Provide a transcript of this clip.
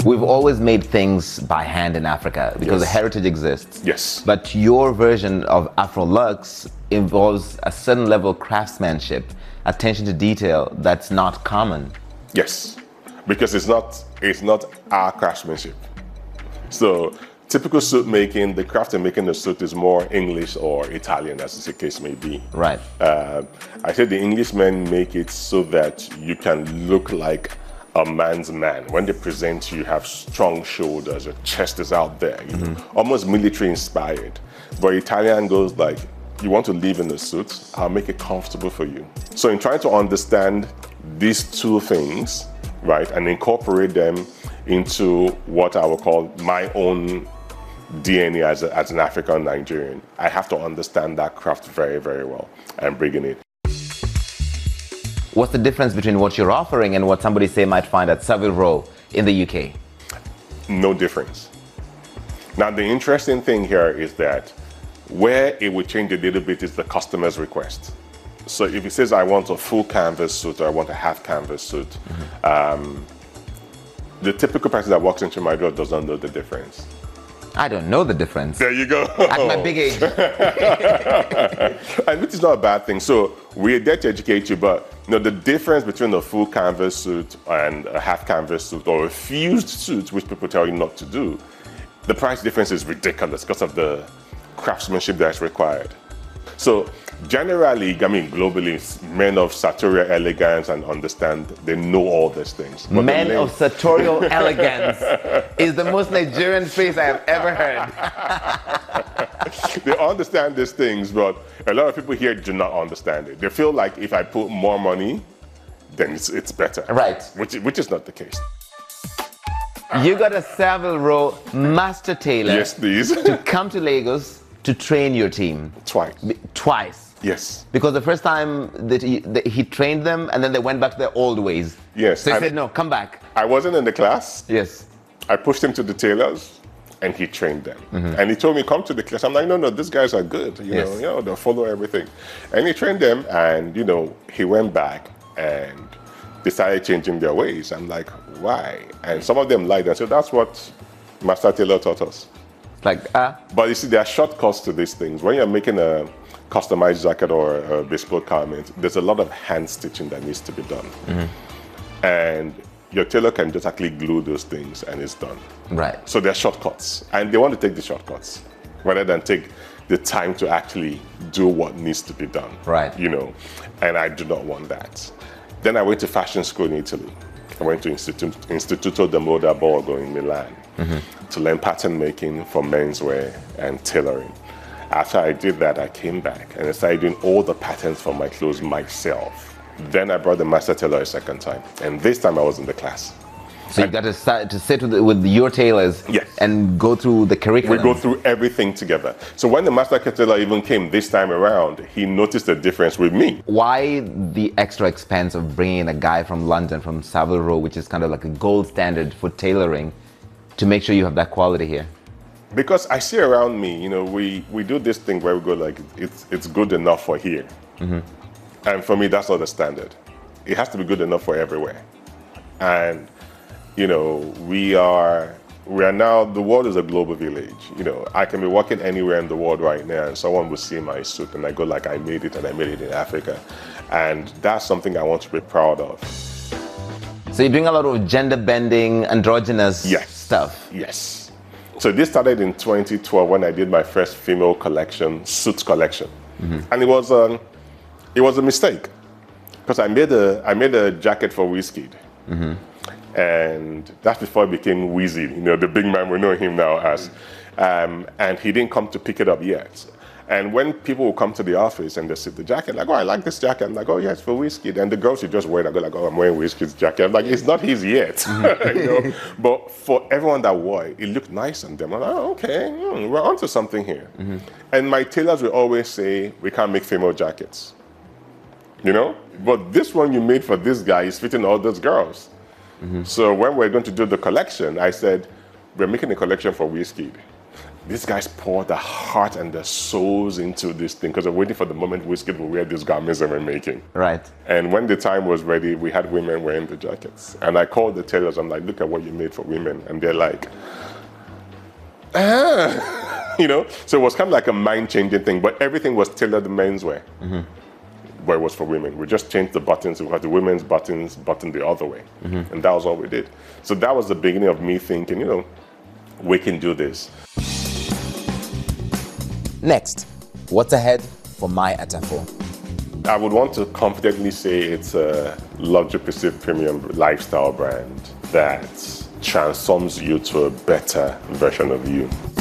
We've always made things by hand in Africa because the Yes. heritage exists. Yes. But your version of Afro-Lux involves a certain level of craftsmanship, attention to detail that's not common. Yes, because it's not our craftsmanship. So typical suit making, the craft in making the suit is more English or Italian, as the case may be. Right. I said the Englishmen make it so that you can look like a man's man. When they present you, have strong shoulders, your chest is out there, you know, almost military inspired. But Italian goes like, you want to live in a suit, I'll make it comfortable for you. So in trying to understand these two things, right, and incorporate them into what I would call my own DNA as an African Nigerian, I have to understand that craft very, very well and bring in it. What's the difference between what you're offering and what somebody say might find at Savile Row in the UK? No difference. Now the interesting thing here is that where it would change a little bit is the customer's request. So if he says, I want a full canvas suit or I want a half canvas suit, the typical person that walks into my door doesn't know the difference. I don't know the difference. There you go. At my big age. And which is not a bad thing. So we're there to educate you, but you know, the difference between a full canvas suit and a half canvas suit or a fused suit, which people tell you not to do, the price difference is ridiculous because of the craftsmanship that's required. So generally, I mean, globally, men of sartorial elegance and understand, they know all these things. But Men of sartorial elegance is the most Nigerian phrase I have ever heard. they understand these things, but a lot of people here do not understand it. They feel like if I put more money, then it's better. Right. Which is not the case. You got a Savile Row master tailor Yes, please. to come to Lagos to train your team. Twice. Twice. Yes. Because the first time that he trained them and then they went back to their old ways. Yes. So he and said, no, come back. I wasn't in the class. Yes. I pushed him to the tailors and he trained them. And he told me, come to the class. I'm like, no, these guys are good. You know, they'll follow everything. And he trained them and, you know, he went back and decided changing their ways. I'm like, why? And some of them lied and said, that's what Master Taylor taught us. Like, But you see, there are shortcuts to these things. When you're making a customized jacket or a bespoke garment, there's a lot of hand stitching that needs to be done. And your tailor can just actually glue those things and it's done. right. So there are shortcuts. And they want to take the shortcuts rather than take the time to actually do what needs to be done. Right. You know, and I do not want that. Then I went to fashion school in Italy. I went to Istituto de Moda Borgo in Milan to learn pattern making for menswear and tailoring. After I did that, I came back and I started doing all the patterns for my clothes myself. Then I brought the master tailor a second time, and this time I was in the class. So you got to sit with your tailors Yes. and go through the curriculum. We go through everything together. So when the master tailor even came this time around, he noticed the difference with me. Why the extra expense of bringing a guy from London, from Savile Row, which is kind of like a gold standard for tailoring, to make sure you have that quality here? Because I see around me, you know, we do this thing where we go like, it's good enough for here. And for me, that's not the standard. It has to be good enough for everywhere. And, you know, we are now, the world is a global village. You know, I can be walking anywhere in the world right now and someone will see my suit and I go like, I made it and I made it in Africa. And that's something I want to be proud of. So you're doing a lot of gender bending, androgynous stuff. Yes. So this started in 2012 when I did my first female collection, suits collection. And it was a mistake because I made a jacket for Wizkid. And that's before it became Wheezy, you know, the big man we know him now as. And he didn't come to pick it up yet. And when people will come to the office and they see the jacket, like, oh, I like this jacket. I'm like, oh, yeah, it's for Wizkid. And the girls should just wear it. I go like, oh, I'm wearing Wizkid's jacket. I'm like, it's not his yet. You know? But for everyone that wore it, it looked nice on them. I'm like, oh, okay, we're onto something here. And my tailors will always say, we can't make female jackets. You know? But this one you made for this guy is fitting all those girls. So when we're going to do the collection, I said, we're making a collection for Wizkid. these guys poured their heart and their souls into this thing because they're waiting for the moment Wizkid will wear these garments that we're making. Right. And when the time was ready, we had women wearing the jackets. And I called the tailors, I'm like, look at what you made for women. And they're like, you know? So it was kind of like a mind-changing thing, but everything was tailored menswear. But it was for women. We just changed the buttons. We had the women's buttons buttoned the other way. And that was all we did. So that was the beginning of me thinking, you know, we can do this. Next, what's ahead for My Atafo? I would want to confidently say it's a luxury pursuit premium lifestyle brand that transforms you to a better version of you.